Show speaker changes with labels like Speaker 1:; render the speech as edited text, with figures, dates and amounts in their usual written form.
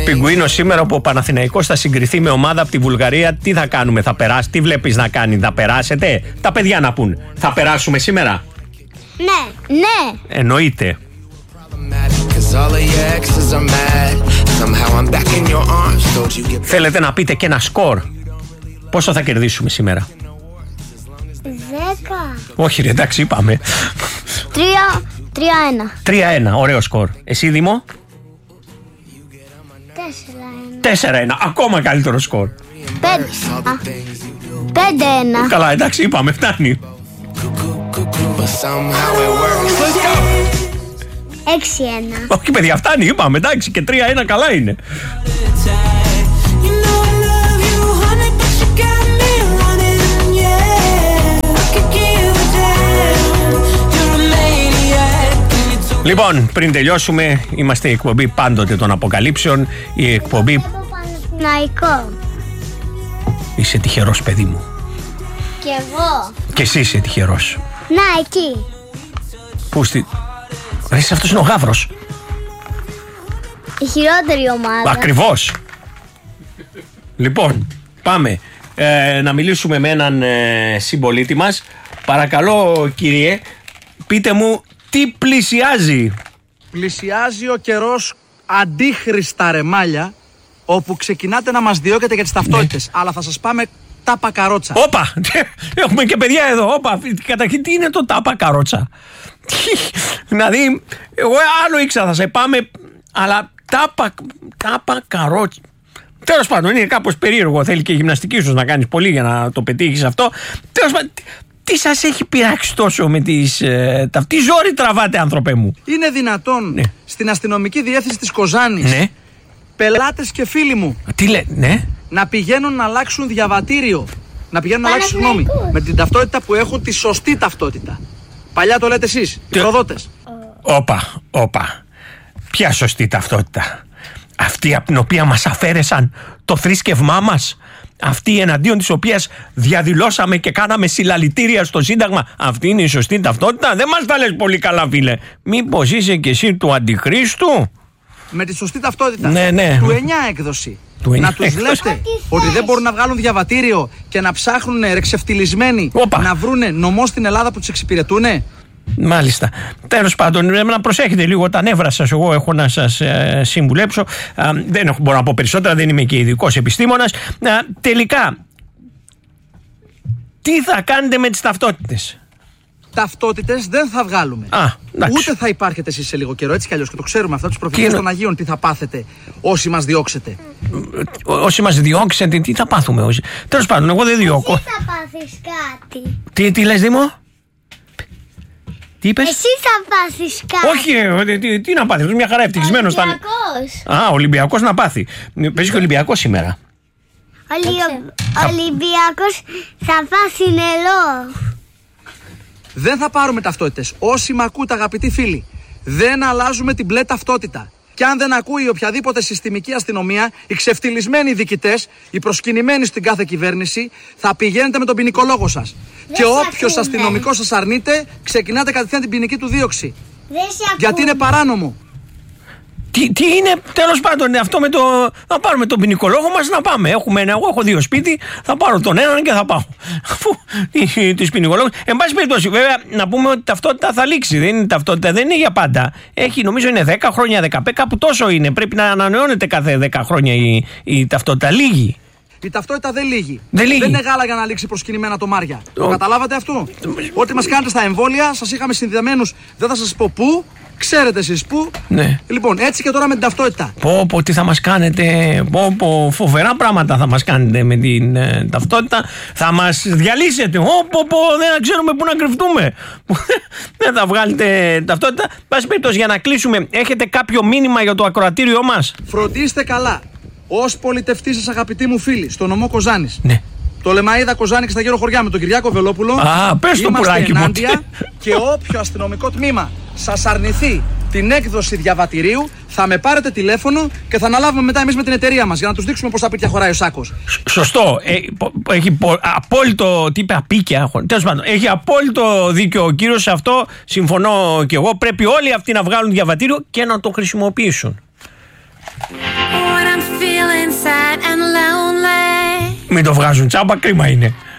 Speaker 1: Πιγκουίνο, σήμερα που ο Παναθηναϊκός θα συγκριθεί με ομάδα από τη Βουλγαρία, τι θα κάνουμε, θα περάσει, τι βλέπεις να κάνει, θα περάσετε? Τα παιδιά να πούν, θα περάσουμε σήμερα?
Speaker 2: Ναι, ναι.
Speaker 1: Εννοείται. Θέλετε να πείτε και ένα σκορ? Πόσο θα κερδίσουμε σήμερα?
Speaker 2: 10.
Speaker 1: Όχι ρε, εντάξει, είπαμε
Speaker 2: 3-1.
Speaker 1: 3-1, ωραίο σκορ. Εσύ Δήμο? 4-1. 4-1, ακόμα καλύτερο σκορ.
Speaker 2: 5-1.
Speaker 1: Καλά, εντάξει, είπαμε, φτάνει.
Speaker 2: 6-1.
Speaker 1: Όχι παιδιά, φτάνει, είπαμε, εντάξει, και 3-1 καλά είναι. Λοιπόν, πριν τελειώσουμε, είμαστε η εκπομπή πάντοτε των αποκαλύψεων. Η εκπομπή...
Speaker 2: Ναϊκό.
Speaker 1: Είσαι τυχερός, παιδί μου.
Speaker 2: Κι εγώ.
Speaker 1: Και εσύ είσαι τυχερός.
Speaker 2: Να, εκεί.
Speaker 1: Πού στη... Ρε, αυτός είναι ο Γαύρος.
Speaker 2: Η χειρότερη ομάδα.
Speaker 1: Ακριβώς. Λοιπόν, πάμε να μιλήσουμε με έναν συμπολίτη μας. Παρακαλώ κύριε, πείτε μου τι πλησιάζει.
Speaker 3: Πλησιάζει ο καιρός αντίχριστα ρεμάλια, όπου ξεκινάτε να μας διώκετε για τις ταυτότητες. Αλλά θα σας πάμε τάπα καρότσα.
Speaker 1: Όπα, έχουμε και παιδιά εδώ. Όπα, καταρχήν τι είναι το τάπα καρότσα? Δηλαδή, εγώ άλλο ήξερα, θα σε πάμε, αλλά τάπα καρότσα. Τέλος πάντων, είναι κάπως περίεργο. Θέλει και γυμναστική ίσως να κάνεις πολύ για να το πετύχεις αυτό. Τέλος πάντων, τι σας έχει πειράξει τόσο με τις... τι ζόρι τραβάτε, άνθρωπε μου?
Speaker 3: Είναι δυνατόν στην αστυνομική διεύθυνση της Κοζάνης πελάτες και φίλοι μου να πηγαίνουν να αλλάξουν διαβατήριο? Να πηγαίνουν να αλλάξουν, συγγνώμη, με την ταυτότητα που έχουν τη σωστή ταυτότητα. Παλιά το λέτε εσείς, οι προδότες.
Speaker 1: Όπα. Ποια σωστή ταυτότητα? Αυτή από την οποία μας αφαίρεσαν το θρήσκευμά μας? Αυτή εναντίον της οποίας διαδηλώσαμε και κάναμε συλλαλητήρια στο Σύνταγμα? Αυτή είναι η σωστή ταυτότητα? Δεν μας τα λες πολύ καλά, φίλε. Μήπως είσαι και εσύ του Αντιχρίστου?
Speaker 3: Με τη σωστή ταυτότητα.
Speaker 1: Ναι.
Speaker 3: Του 9 έκδοση. Να τους λέτε ότι δεν μπορούν να βγάλουν διαβατήριο και να ψάχνουν ρεξευτιλισμένοι να βρούνε νομό στην Ελλάδα που τους εξυπηρετούνε?
Speaker 1: Μάλιστα. Τέλος πάντων, να προσέχετε λίγο τα νεύρα σας. Εγώ έχω να σας συμβουλέψω. Δεν μπορώ να πω περισσότερα, δεν είμαι και ειδικός επιστήμονας. Τελικά, τι θα κάνετε με τις ταυτότητες?
Speaker 3: Ταυτότητες δεν θα βγάλουμε. Ούτε θα υπάρχετε εσείς σε λίγο καιρό, έτσι κι αλλιώς, και το ξέρουμε αυτά, τους προφητές των Αγίων, τι θα πάθετε όσοι μας διώξετε.
Speaker 1: Όσοι μας διώξετε, τι θα πάθουμε? Τέλος πάντων, εγώ δεν διώκω.
Speaker 2: Εσύ θα πάθεις κάτι.
Speaker 1: Τι λες, Δήμο? Τι είπες?
Speaker 2: Εσύ θα πάθεις κάτι.
Speaker 1: Όχι, τι να πάθει? Μια χαρά ευτυχισμένος ήταν. Ολυμπιακός να πάθει. Παίζει και Ολυμπιακός σήμερα.
Speaker 2: Ολυμπιακός θα πάθει νερό.
Speaker 3: Δεν θα πάρουμε ταυτότητες. Όσοι με ακούτε, αγαπητοί φίλοι, δεν αλλάζουμε την μπλε ταυτότητα. Και αν δεν ακούει οποιαδήποτε συστημική αστυνομία, οι ξεφτυλισμένοι διοικητές, οι προσκυνημένοι στην κάθε κυβέρνηση, θα πηγαίνετε με τον ποινικολόγο σας. Και όποιος αστυνομικός σας αρνείται, ξεκινάτε κατευθείαν την ποινική του δίωξη. Γιατί είναι παράνομο.
Speaker 1: Τι είναι, τέλος πάντων, αυτό με το. Θα πάρουμε τον ποινικολόγο μας να πάμε. Εγώ έχω 2 σπίτι, θα πάρω τον έναν και θα πάω. Αφού τους ποινικολόγους. Εν πάση περιπτώσει, βέβαια, να πούμε ότι η ταυτότητα θα λήξει. Ταυτότητα δεν είναι για πάντα. Έχει, νομίζω, είναι 10 χρόνια, 15, κάπου τόσο είναι. Πρέπει να ανανεώνεται κάθε 10 χρόνια η ταυτότητα. Λίγη.
Speaker 3: Η ταυτότητα δεν λύγει. Δεν είναι γάλα για να λήξει προσκυνημένα το Μάρια. Το καταλάβατε αυτό? Ό,τι μας κάνετε στα εμβόλια, σας είχαμε συνδεδεμένους, δεν θα σας πω πού. Ξέρετε εσείς πού. Λοιπόν, έτσι και τώρα με την ταυτότητα.
Speaker 1: Πω, τι θα μας κάνετε. Φοβερά πράγματα θα μας κάνετε με την ταυτότητα. Θα μας διαλύσετε. Δεν ξέρουμε πού να κρυφτούμε. Δεν θα βγάλετε ταυτότητα. Πάση περιπτώσει, για να κλείσουμε, έχετε κάποιο μήνυμα για το ακροατήριό μας?
Speaker 3: Φροντίστε καλά, ως πολιτευτής σας, αγαπητοί μου φίλοι, στο νομό Κοζάνης. Το Λεμαΐδα Κοζάνη και στα γύρω χωριά με τον Κυριάκο Βελόπουλο.
Speaker 1: Πες το πουλάκι μου.
Speaker 3: Και όποιο αστυνομικό τμήμα σας αρνηθεί την έκδοση διαβατηρίου, θα με πάρετε τηλέφωνο και θα αναλάβουμε μετά εμείς με την εταιρεία μας για να τους δείξουμε πόσα πίτια χωράει ο σάκος.
Speaker 1: Σωστό. Έχει απόλυτο. Τι είπε, απίκια. Τέλος πάντων, έχει απόλυτο δίκιο ο κύριος σε αυτό. Συμφωνώ κι εγώ. Πρέπει όλοι αυτοί να βγάλουν διαβατήριο και να το χρησιμοποιήσουν. Μην το βγάζουν τσάμπα, κρίμα είναι.